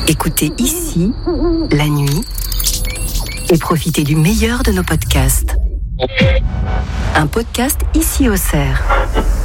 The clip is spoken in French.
Écoutez ici, la nuit, et profitez du meilleur de nos podcasts. Un podcast Ici Auxerre.